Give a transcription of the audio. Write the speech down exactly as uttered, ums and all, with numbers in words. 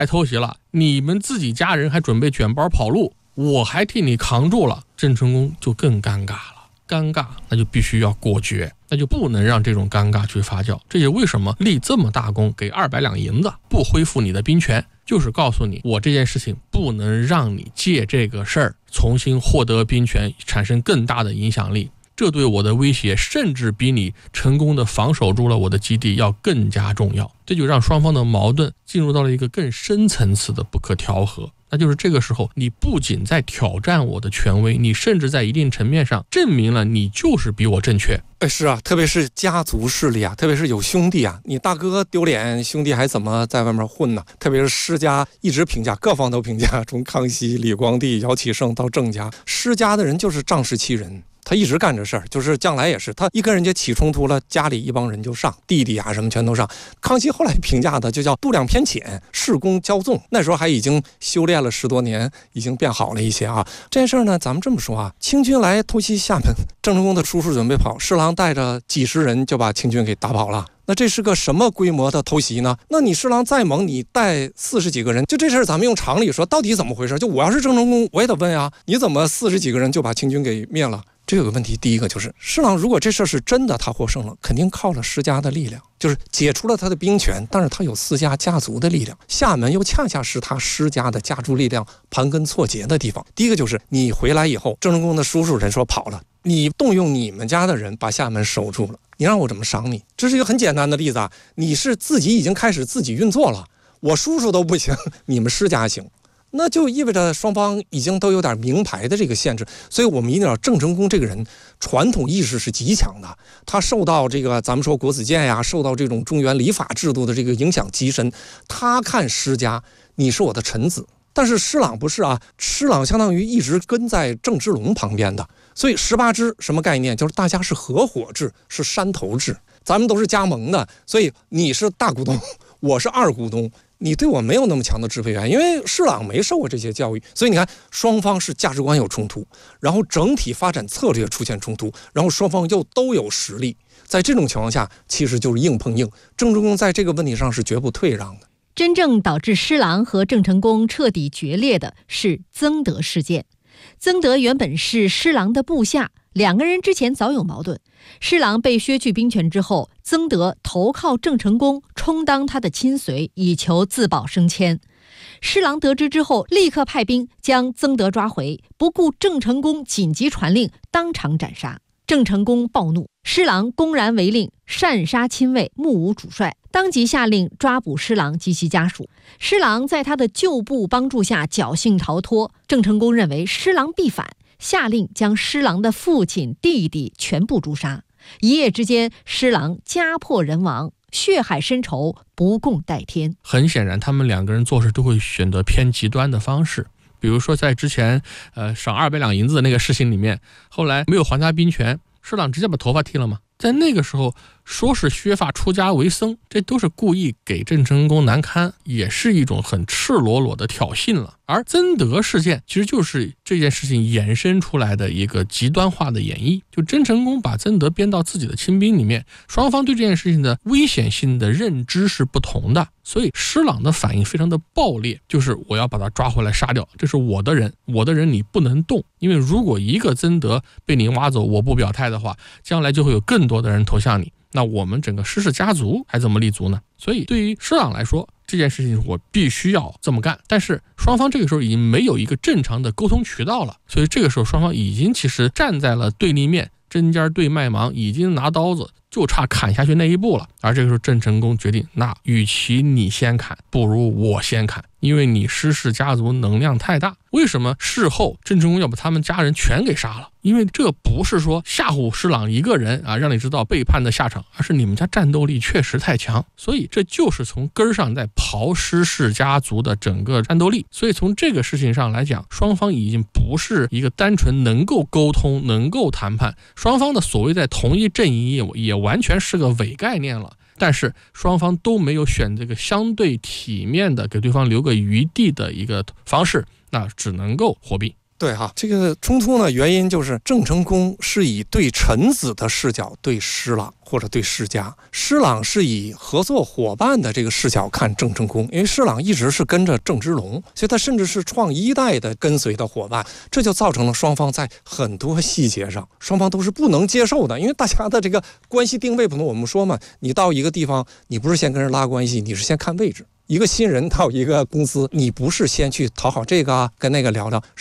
来偷袭了，你们自己家人还准备卷包跑路，我还替你扛住了，郑成功就更尴尬了。尴尬那就必须要果决，那就不能让这种尴尬去发酵。这也为什么立这么大功，给二百两银子，不恢复你的兵权，就是告诉你，我这件事情不能让你借这个事儿重新获得兵权，产生更大的影响力。这对我的威胁甚至比你成功的防守住了我的基地要更加重要。这就让双方的矛盾进入到了一个更深层次的不可调和。那就是这个时候，你不仅在挑战我的权威，你甚至在一定层面上证明了你就是比我正确。 哎，是啊，特别是家族势力啊，特别是有兄弟啊，你大哥丢脸，兄弟还怎么在外面混呢？特别是施家一直评价，各方都评价，从康熙、李光地、姚启圣到郑家，施家的人就是仗势欺人。他一直干这事儿，就是将来也是，他一跟人家起冲突了，家里一帮人就上，弟弟啊什么全都上。康熙后来评价的就叫度量偏浅，恃功骄纵。那时候还已经修炼了十多年，已经变好了一些啊。这件事儿呢，咱们这么说啊，清军来偷袭厦门，郑成功的叔叔准备跑，施琅带着几十人就把清军给打跑了。那这是个什么规模的偷袭呢？那你施琅再猛，你带四十几个人，就这事儿咱们用常理说，到底怎么回事？就我要是郑成功，我也得问啊，你怎么四十几个人就把清军给灭了？这有个问题，第一个就是施琅如果这事儿是真的，他获胜了，肯定靠了施家的力量，就是解除了他的兵权，但是他有私家家族的力量，厦门又恰恰是他施家的家族力量盘根错节的地方。第一个就是你回来以后，郑成功的叔叔人说跑了，你动用你们家的人把厦门守住了，你让我怎么赏你？这是一个很简单的例子啊，你是自己已经开始自己运作了，我叔叔都不行，你们施家行，那就意味着双方已经都有点名牌的这个限制。所以我们一定要，郑成功这个人传统意识是极强的，他受到这个咱们说国子监呀，受到这种中原礼法制度的这个影响极深。他看施家，你是我的臣子，但是施琅不是啊，施琅相当于一直跟在郑芝龙旁边的，所以十八支什么概念？就是大家是合伙制，是山头制，咱们都是加盟的，所以你是大股东，我是二股东，你对我没有那么强的支配权，因为施琅没受过这些教育，所以你看双方是价值观有冲突，然后整体发展策略出现冲突，然后双方又都有实力，在这种情况下其实就是硬碰硬。郑成功在这个问题上是绝不退让的。 真正导致施琅和郑成功彻底决裂的是曾德事件。曾德原本是施琅的部下，两个人之前早有矛盾。施琅被削去兵权之后，曾德投靠郑成功，充当他的亲随，以求自保升迁。施琅得知之后，立刻派兵将曾德抓回，不顾郑成功紧急传令，当场斩杀。郑成功暴怒，施琅公然违令，擅杀亲卫，目无主帅，当即下令抓捕施琅及其家属。施琅在他的旧部帮助下侥幸逃脱。郑成功认为施琅必反，下令将施琅的父亲、弟弟全部诛杀。一夜之间，施琅家破人亡，血海深仇，不共戴天。 很显然，他们两个人做事都会选择偏极端的方式。比如说，在之前，呃，赏二百两银子的那个事情里面，后来没有还他兵权，施琅直接把头发剃了嘛。在那个时候，说是削发出家为僧，这都是故意给郑成功难堪，也是一种很赤裸裸的挑衅了。而曾德事件其实就是这件事情衍生出来的一个极端化的演绎，就郑成功把曾德编到自己的亲兵里面，双方对这件事情的危险性的认知是不同的，所以施琅的反应非常的暴烈，就是我要把他抓回来杀掉，这是我的人，我的人你不能动，因为如果一个曾德被你挖走，我不表态的话，将来就会有更多的人投向你，那我们整个施氏家族还怎么立足呢？所以对于施琅来说，这件事情我必须要这么干，但是双方这个时候已经没有一个正常的沟通渠道了，所以这个时候双方已经其实站在了对立面，针尖对麦芒，已经拿刀子就差砍下去那一步了。而这个时候郑成功决定，那与其你先砍，不如我先砍，因为你施氏家族能量太大。为什么事后郑成功要把他们家人全给杀了？因为这不是说吓唬施琅一个人啊，让你知道背叛的下场，而是你们家战斗力确实太强，所以这就是从根儿上在刨施氏家族的整个战斗力。所以从这个事情上来讲，双方已经不是一个单纯能够沟通能够谈判，双方的所谓在同一阵营也也完全是个伪概念了。但是双方都没有选这个相对体面的给对方留个余地的一个方式，那只能够货币。 对哈，这个冲突呢，原因就是郑成功是以对臣子的视角对施琅或者对施家，施琅是以合作伙伴的这个视角看郑成功，因为施琅一直是跟着郑芝龙，所以他甚至是创一代的跟随的伙伴，这就造成了双方在很多细节上，双方都是不能接受的，因为大家的这个关系定位不同。我们说嘛，你到一个地方，你不是先跟人拉关系，你是先看位置。一个新人到一个公司，你不是先去讨好这个啊，跟那个聊聊。